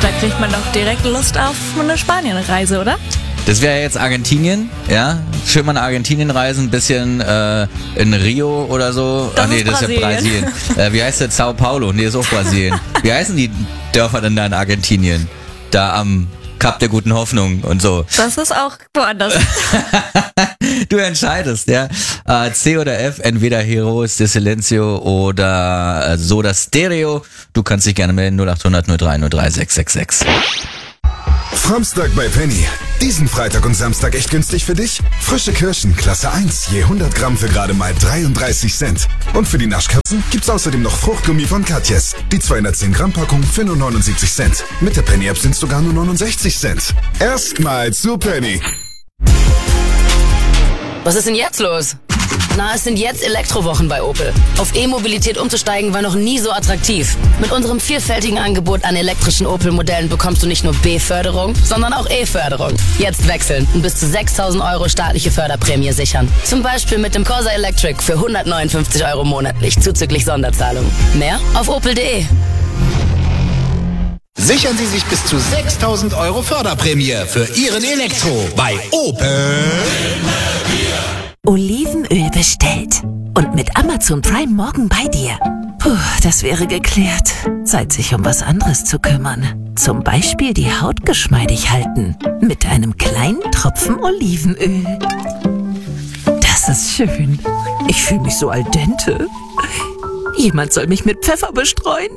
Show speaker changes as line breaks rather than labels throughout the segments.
Da kriegt man doch direkt Lust auf eine Spanienreise, oder?
Das wäre jetzt Argentinien, ja? Schön mal nach Argentinien reisen, ein bisschen in Rio oder so.
Das ist
ja Brasilien. Wie heißt das? Sao Paulo? Nee, ist auch Brasilien. Wie heißen die Dörfer denn da in Argentinien? Da am Kap der guten Hoffnung und so.
Das ist auch woanders.
Du entscheidest, ja. C oder F, entweder Heroes de Silencio oder Soda Stereo. Du kannst dich gerne melden, 0800 03 03 666.
Samstag bei Penny. Diesen Freitag und Samstag echt günstig für dich? Frische Kirschen, Klasse 1, je 100 Gramm für gerade mal 33 Cent. Und für die Naschkatzen gibt's außerdem noch Fruchtgummi von Katjes. Die 210 Gramm Packung für nur 79 Cent. Mit der Penny-App sind's sogar nur 69 Cent. Erstmal zu Penny.
Was ist denn jetzt los? Na, es sind jetzt Elektrowochen bei Opel. Auf E-Mobilität umzusteigen war noch nie so attraktiv. Mit unserem vielfältigen Angebot an elektrischen Opel-Modellen bekommst du nicht nur B-Förderung, sondern auch E-Förderung. Jetzt wechseln und bis zu 6.000 € staatliche Förderprämie sichern. Zum Beispiel mit dem Corsa Electric für 159 € monatlich, zuzüglich Sonderzahlung. Mehr auf opel.de.
Sichern Sie sich bis zu 6.000 € Förderprämie für Ihren Elektro bei Opel.
Olivenöl bestellt. Und mit Amazon Prime morgen bei dir. Puh, das wäre geklärt. Zeit, sich um was anderes zu kümmern. Zum Beispiel die Haut geschmeidig halten. Mit einem kleinen Tropfen Olivenöl. Das ist schön. Ich fühle mich so al dente. Jemand soll mich mit Pfeffer bestreuen.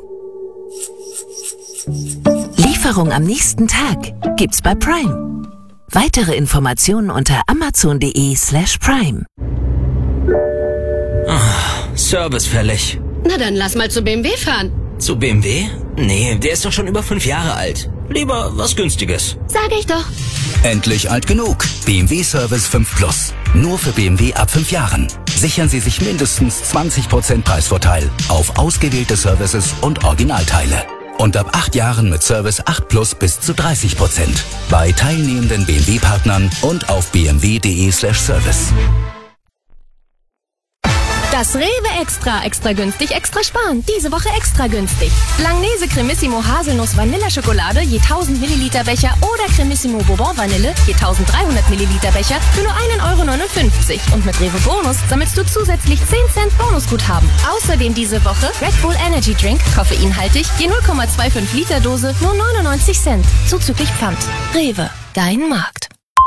Lieferung am nächsten Tag gibt's bei Prime. Weitere Informationen unter amazon.de/prime.
Service fällig.
Na dann lass mal zu BMW fahren.
Zu BMW? Nee, der ist doch schon über 5 Jahre alt. Lieber was Günstiges.
Sag ich doch.
Endlich alt genug. BMW Service 5 Plus. Nur für BMW ab 5 Jahren. Sichern Sie sich mindestens 20% Preisvorteil auf ausgewählte Services und Originalteile. Und ab 8 Jahren mit Service 8 Plus bis zu 30%. Bei teilnehmenden BMW-Partnern und auf bmw.de/service.
Das Rewe Extra. Extra günstig, extra sparen. Diese Woche extra günstig. Langnese Cremissimo Haselnuss Vanilleschokolade je 1000 Milliliter Becher oder Cremissimo Bourbon Vanille je 1300 Milliliter Becher für nur 1,59 €. Und mit Rewe Bonus sammelst du zusätzlich 10 Cent Bonusguthaben. Außerdem diese Woche Red Bull Energy Drink, koffeinhaltig, je 0,25 Liter Dose, nur 99 Cent. Zuzüglich Pfand. Rewe, dein Markt.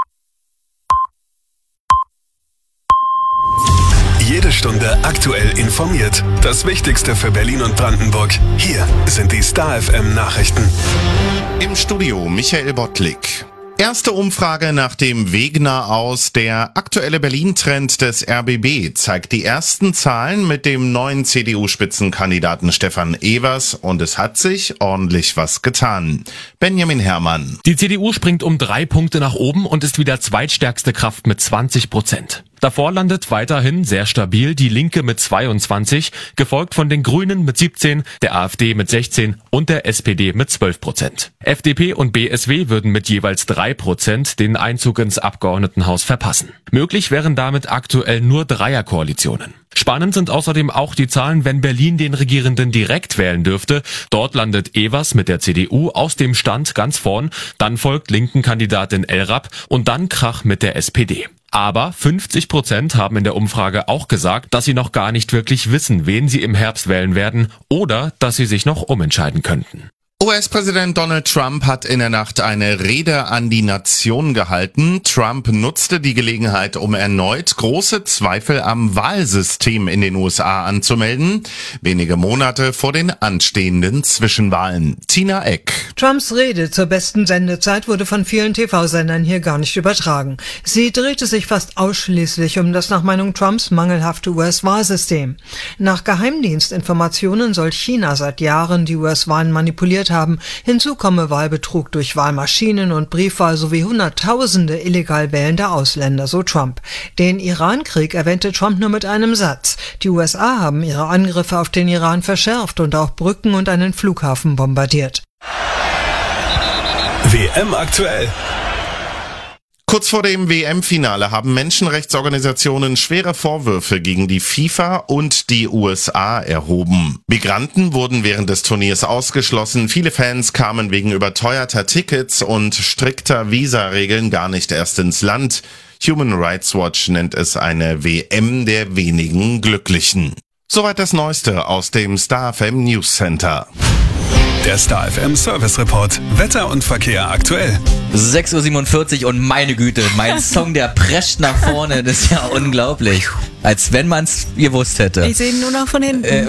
Jede Stunde aktuell informiert. Das Wichtigste für Berlin und Brandenburg. Hier sind die Star FM Nachrichten.
Im Studio Michael Bottlik. Erste Umfrage nach dem Wegener aus. Der aktuelle Berlin-Trend des RBB zeigt die ersten Zahlen mit dem neuen CDU-Spitzenkandidaten Stefan Evers und es hat sich ordentlich was getan. Benjamin Herrmann.
Die CDU springt um 3 Punkte nach oben und ist wieder zweitstärkste Kraft mit 20%. Davor landet weiterhin sehr stabil die Linke mit 22, gefolgt von den Grünen mit 17, der AfD mit 16 und der SPD mit 12%. FDP und BSW würden mit jeweils 3% den Einzug ins Abgeordnetenhaus verpassen. Möglich wären damit aktuell nur Dreierkoalitionen. Spannend sind außerdem auch die Zahlen, wenn Berlin den Regierenden direkt wählen dürfte. Dort landet Evers mit der CDU aus dem Stand ganz vorn, dann folgt Linken-Kandidatin El-Rapp und dann Krach mit der SPD. Aber 50% haben in der Umfrage auch gesagt, dass sie noch gar nicht wirklich wissen, wen sie im Herbst wählen werden oder dass sie sich noch umentscheiden könnten.
US-Präsident Donald Trump hat in der Nacht eine Rede an die Nation gehalten. Trump nutzte die Gelegenheit, um erneut große Zweifel am Wahlsystem in den USA anzumelden. Wenige Monate vor den anstehenden Zwischenwahlen. Tina Eck.
Trumps Rede zur besten Sendezeit wurde von vielen TV-Sendern hier gar nicht übertragen. Sie drehte sich fast ausschließlich um das nach Meinung Trumps mangelhafte US-Wahlsystem. Nach Geheimdienstinformationen soll China seit Jahren die US-Wahlen manipuliert haben. Hinzu komme Wahlbetrug durch Wahlmaschinen und Briefwahl sowie Hunderttausende illegal wählender Ausländer, so Trump. Den Irankrieg erwähnte Trump nur mit einem Satz. Die USA haben ihre Angriffe auf den Iran verschärft und auch Brücken und einen Flughafen bombardiert.
WM aktuell.
Kurz vor dem WM-Finale haben Menschenrechtsorganisationen schwere Vorwürfe gegen die FIFA und die USA erhoben. Migranten wurden während des Turniers ausgeschlossen, viele Fans kamen wegen überteuerter Tickets und strikter Visaregeln gar nicht erst ins Land. Human Rights Watch nennt es eine WM der wenigen Glücklichen. Soweit das Neueste aus dem Star FM News Center.
Der Star FM Service Report. Wetter und Verkehr aktuell.
6:47 Uhr und meine Güte, mein Song, der prescht nach vorne, das ist ja unglaublich. Als wenn man es gewusst hätte.
Ich sehe ihn nur noch von hinten.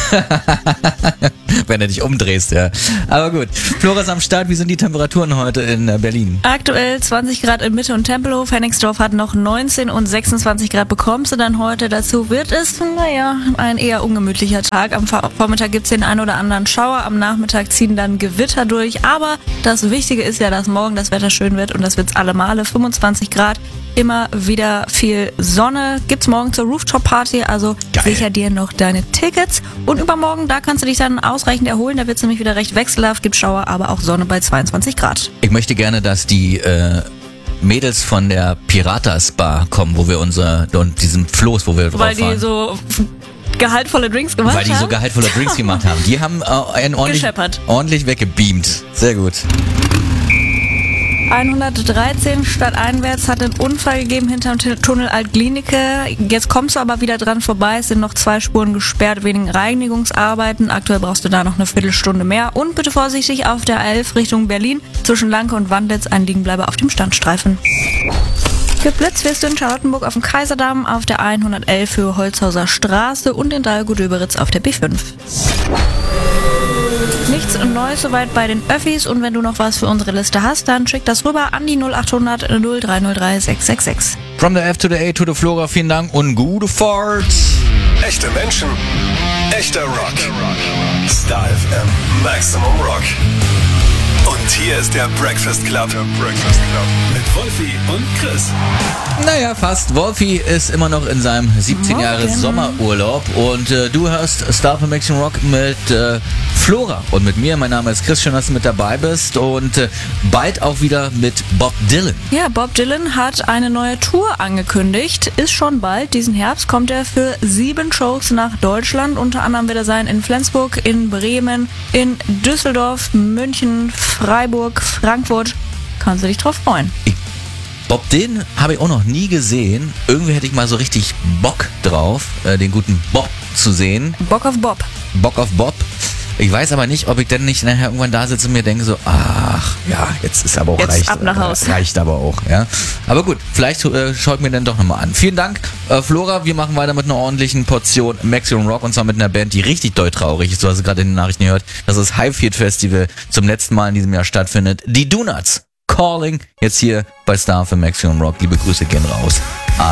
Wenn du dich umdrehst, ja. Aber gut, Flora ist am Start. Wie sind die Temperaturen heute in Berlin?
Aktuell 20 Grad in Mitte und Tempelhof. Hennigsdorf hat noch 19 und 26 Grad bekommst du dann heute. Dazu wird es, ein eher ungemütlicher Tag. Am Vormittag gibt es den einen oder anderen Schauer. Am Nachmittag ziehen dann Gewitter durch. Aber das Wichtige ist ja, dass morgen das Wetter schön wird und das wird's alle Male. 25 Grad. Immer wieder viel Sonne. Gibt's morgen zur Rooftop-Party, also sicher dir noch deine Tickets. Und übermorgen, da kannst du dich dann ausreichend erholen. Da wird's nämlich wieder recht wechselhaft. Gibt Schauer, aber auch Sonne bei 22 Grad.
Ich möchte gerne, dass die Mädels von der Piratas Bar kommen, wo wir diesem Floß, wo wir drauf
Weil
fahren.
die so gehaltvolle Drinks gemacht haben?
Weil die so gehaltvolle Drinks gemacht haben. Die haben ordentlich weggebeamt. Sehr gut.
113 stadteinwärts hat einen Unfall gegeben hinterm Tunnel Alt-Glienicke. Jetzt kommst du aber wieder dran vorbei. Es sind noch 2 Spuren gesperrt wegen Reinigungsarbeiten. Aktuell brauchst du da noch eine Viertelstunde mehr. Und bitte vorsichtig auf der A11 Richtung Berlin. Zwischen Lanke und Wandlitz ein Liegenbleiber auf dem Standstreifen. Geblitzt wirst du in Charlottenburg auf dem Kaiserdamm, auf der 111 Höhe Holzhauser Straße und in Dahlgut-Döberitz auf der B5. Nichts Neues soweit bei den Öffis und wenn du noch was für unsere Liste hast, dann schick das rüber an die 0800 0303 666.
From the F to the A to the Flora, vielen Dank und gute Fahrt.
Echte Menschen, echter Rock. Star FM Maximum Rock. Und hier ist der Breakfast Club. Mit Wolfi und Chris.
Naja, fast. Wolfi ist immer noch in seinem 17 Jahre Sommerurlaub und du hörst Star FM Maximum Rock mit Flora und mit mir. Mein Name ist Chris, schön, dass du mit dabei bist und bald auch wieder mit Bob Dylan.
Ja, Bob Dylan hat eine neue Tour angekündigt. Ist schon bald. Diesen Herbst kommt er für 7 Shows nach Deutschland. Unter anderem wird er sein in Flensburg, in Bremen, in Düsseldorf, München, Freiburg, Frankfurt. Kannst du dich drauf freuen.
Bob Dylan habe ich auch noch nie gesehen. Irgendwie hätte ich mal so richtig Bock drauf, den guten Bob zu sehen.
Bock auf Bob.
Bock auf Bob. Ich weiß aber nicht, ob ich dann nicht nachher irgendwann da sitze und mir denke so, ach, ja, jetzt ist aber auch
jetzt ab nach Haus.
Reicht aber auch, ja. Aber gut, vielleicht schaue ich mir dann doch nochmal an. Vielen Dank, Flora. Wir machen weiter mit einer ordentlichen Portion Maximum Rock und zwar mit einer Band, die richtig doll traurig ist. Du hast es gerade in den Nachrichten gehört, dass das Highfield Festival zum letzten Mal in diesem Jahr stattfindet. Die Donuts Calling, jetzt hier bei Star für Maximum Rock. Liebe Grüße gehen raus.